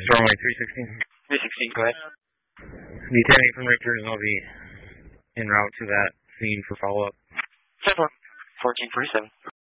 runway 316. 316, go ahead. Detaining from Richards, I'll be en route to that scene for follow-up. 10-4, 1447.